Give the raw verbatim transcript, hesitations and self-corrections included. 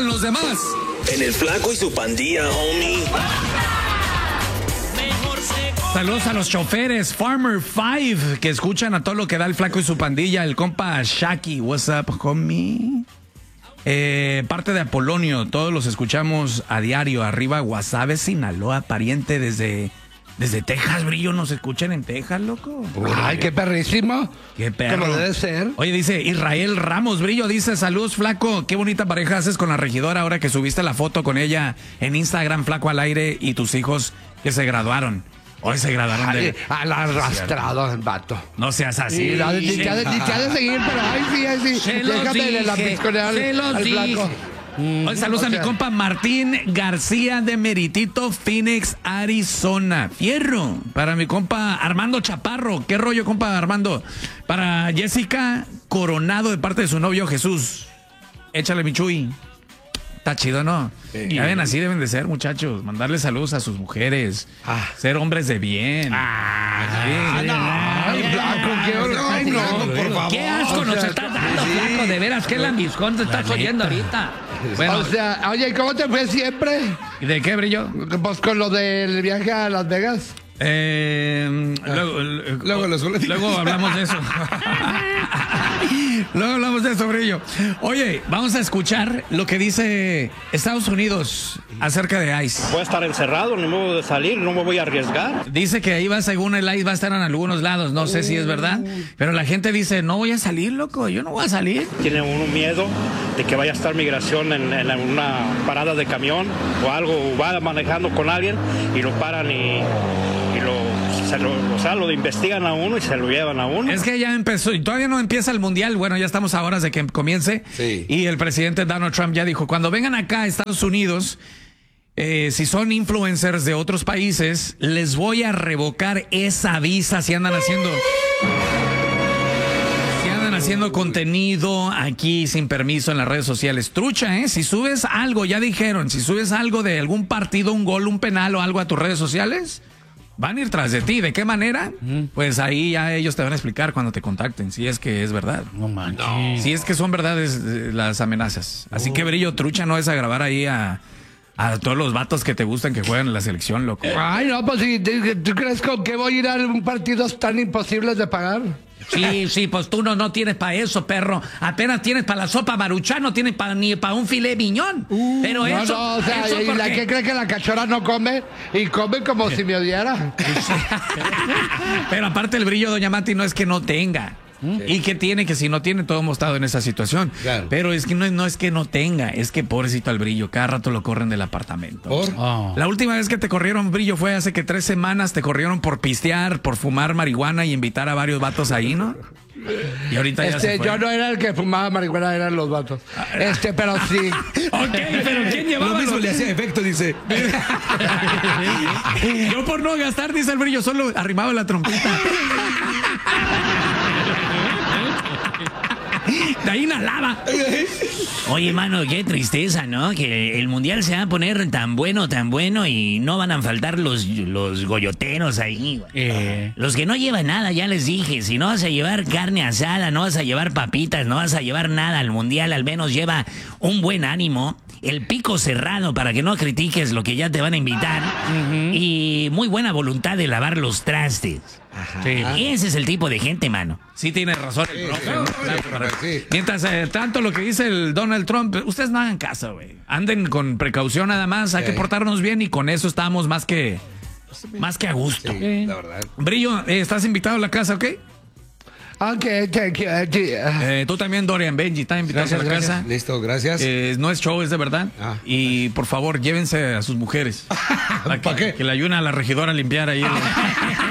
digan los demás. En el Flaco y su Pandilla, homie. Saludos a los choferes Farmer Five que escuchan a todo lo que da el Flaco y su Pandilla. El compa Shaki, what's up, homie? Eh, parte de Apolonio, todos los escuchamos a diario. Arriba, Guasave, Sinaloa, pariente desde, desde Texas, Brillo. Nos escuchan en Texas, loco. Ay, qué perrísimo. Qué perro. Como debe ser. Oye, dice Israel Ramos, Brillo, dice, saludos, Flaco. Qué bonita pareja haces con la regidora ahora que subiste la foto con ella en Instagram, Flaco al aire, y tus hijos que se graduaron. Hoy se graduaron de... Al arrastrado el vato. No seas así. Sí, no, ni te ha de, ni te ha de seguir, pero ay, sí, ay, sí. Se los Déjame dije, la pisconear al, se los al dije. Flaco. Hoy saludos O a mi sea, compa Martín García de Meritito, Phoenix, Arizona. Fierro. Para mi compa Armando Chaparro. ¿Qué rollo, compa Armando? Para Jessica Coronado, de parte de su novio Jesús. Échale, mi Chuy. Está chido, ¿no? Sí. Ya ven, así deben de ser, muchachos. Mandarle saludos a sus mujeres. Ah. Ser hombres de bien. Ah, sí. no. Ay, Flaco, qué, ay, no, por favor. Qué asco o sea, nos estás dando, sí. Flaco. De veras, qué lambiscón te estás oyendo ahorita. Bueno, o sea, oye, ¿cómo te fue siempre? ¿Y de qué, Brillo? Pues con lo del viaje a Las Vegas. Eh, ah. luego, luego, luego, luego hablamos de eso. Luego hablamos de eso, Brillo. Oye, vamos a escuchar lo que dice Estados Unidos acerca de ICE. Voy a estar encerrado, no me voy a salir, no me voy a arriesgar. Dice que ahí va, según el ICE, va a estar en algunos lados. No sé si es verdad, pero la gente dice, no voy a salir, loco, yo no voy a salir. Tiene uno miedo de que vaya a estar migración en, en una parada de camión o algo, o va manejando con alguien y lo paran y... y lo, se lo, o sea, lo investigan a uno y se lo llevan a uno. Es que ya empezó y todavía no empieza el mundial. Bueno, ya estamos a horas de que comience. Sí. Y el presidente Donald Trump ya dijo, cuando vengan acá a Estados Unidos, eh, si son influencers de otros países, les voy a revocar esa visa si andan haciendo... si andan haciendo contenido aquí sin permiso en las redes sociales. Trucha, ¿eh? Si subes algo, ya dijeron, si subes algo de algún partido, un gol, un penal o algo a tus redes sociales... van a ir tras de ti. ¿De qué manera? Uh-huh. Pues ahí ya ellos te van a explicar cuando te contacten, si es que es verdad. No manches. No. Si es que son verdades eh, las amenazas. Así oh. que, Brillo, trucha, no es a grabar ahí a, a todos los vatos que te gustan que juegan en la selección, loco. Ay, no, pues sí, ¿tú crees con que voy a ir a un partido tan imposibles de pagar? Sí, sí, pues tú no, no tienes para eso, perro. Apenas tienes para la sopa Maruchan, no tienes pa, ni para un filé miñón. Uh, Pero no, eso... No, o sea, eso ¿y porque... la que cree que la cachorra no come? Y come como si me odiara. Pero aparte el Brillo, doña Mati, no es que no tenga. Sí. Y que tiene, que si no tiene, todos hemos estado en esa situación. Claro. Pero es que no, no es que no tenga, es que pobrecito al Brillo, cada rato lo corren del apartamento. ¿Por? Oh. La última vez que te corrieron, Brillo, fue hace que tres semanas, te corrieron por pistear, por fumar marihuana y invitar a varios vatos ahí, ¿no? Y ahorita ya este, se fue. Yo no era el que fumaba marihuana, eran los vatos. Este, pero sí. Ok, pero ¿quién llevaba? Lo mismo le hacía efecto, dice. Yo por no gastar, dice el Brillo, solo arrimaba la trompeta. De ahí inhalaba. Oye, mano, qué tristeza, ¿no? Que el mundial se va a poner tan bueno, tan bueno y no van a faltar los, los goyoteros ahí. Eh. Los que no llevan nada, ya les dije. Si no vas a llevar carne asada, no vas a llevar papitas, no vas a llevar nada al mundial, al menos lleva un buen ánimo, el pico cerrado para que no critiques lo que ya te van a invitar uh-huh. y muy buena voluntad de lavar los trastes. Ajá. Sí. Ese es el tipo de gente, mano. Sí, tienes razón. Sí, sí, claro, sí. Mientras eh, tanto lo que dice el Donald Trump, ustedes no hagan caso, güey. Anden con precaución nada más, hay sí. que portarnos bien y con eso estamos más que más que a gusto. Sí, la verdad. Brillo, eh, estás invitado a la casa, ¿ok? Ok, thank you. Eh, tú también, Dorian Benji, están invitados gracias, a la gracias. casa. Listo, gracias. Eh, no es show, es de verdad. Ah, y por favor, llévense a sus mujeres. ¿Para ¿Para que, qué? Que le ayuden a la regidora a limpiar ahí. El...